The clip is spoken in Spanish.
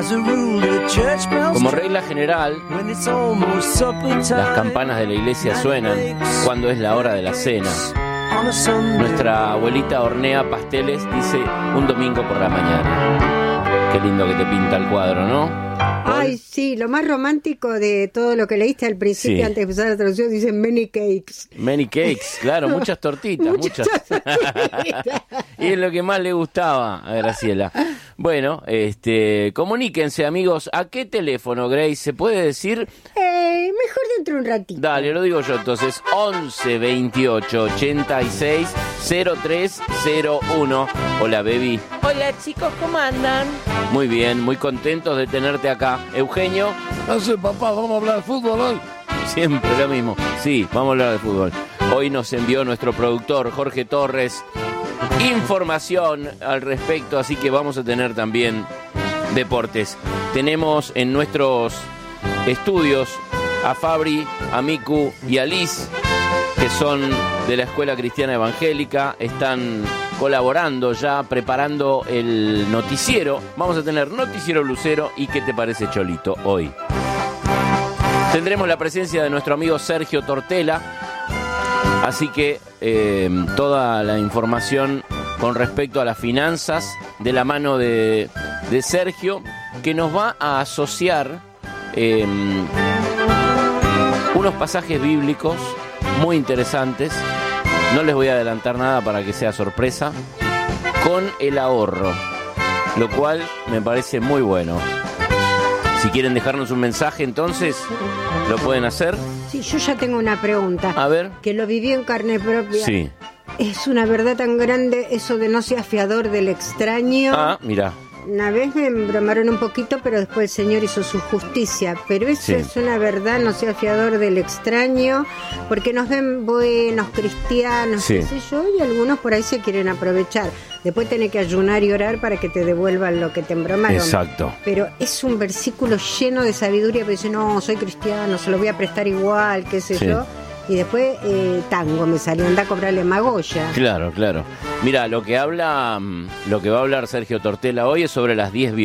Como regla general, las campanas de la iglesia suenan cuando es la hora de la cena. Nuestra abuelita hornea pasteles, dice, un domingo por la mañana. Qué lindo que te pinta el cuadro, ¿no? Ay, sí, lo más romántico de todo lo que leíste al principio, sí, antes de empezar la traducción, dice many cakes. Many cakes, claro, muchas tortitas, muchas. Y es lo que más le gustaba a Graciela. Bueno, comuníquense, amigos. ¿A qué teléfono, Grace? ¿Se puede decir? Mejor dentro de un ratito. Dale, lo digo yo entonces. 11 28 86 0301. Hola, baby. Hola, chicos, ¿cómo andan? Muy bien, muy contentos de tenerte acá. Eugenio. No sé, papá, ¿vamos a hablar de fútbol hoy? Siempre lo mismo. Sí, vamos a hablar de fútbol. Hoy nos envió nuestro productor, Jorge Torres, información al respecto, así que vamos a tener también deportes. Tenemos en nuestros estudios a Fabri, a Miku y a Liz, que son de la Escuela Cristiana Evangélica, están colaborando ya, preparando el noticiero. Vamos a tener Noticiero Lucero y ¿qué te parece, Cholito? Hoy tendremos la presencia de nuestro amigo Sergio Tortela, así que toda la información con respecto a las finanzas de la mano de Sergio, que nos va a asociar unos pasajes bíblicos muy interesantes. No les voy a adelantar nada para que sea sorpresa, con el ahorro, lo cual me parece muy bueno. Si quieren dejarnos un mensaje, entonces, ¿lo pueden hacer? Sí, yo ya tengo una pregunta. A ver. Que lo viví en carne propia. Sí. Es una verdad tan grande eso de no seas fiador del extraño. Ah, mira. Una vez me bromaron un poquito, pero después el Señor hizo su justicia. Pero eso sí, es una verdad, no seas fiador del extraño, porque nos ven buenos, cristianos, sí, qué sé yo, y algunos por ahí se quieren aprovechar. Después tenés que ayunar y orar para que te devuelvan lo que te embromaron. Exacto. Pero es un versículo lleno de sabiduría, pero dice, no, soy cristiano, se lo voy a prestar igual, qué sé yo. Y después tango me salió, anda a cobrarle Magoya. Claro, claro. Mira, lo que va a hablar Sergio Tortela hoy es sobre las 10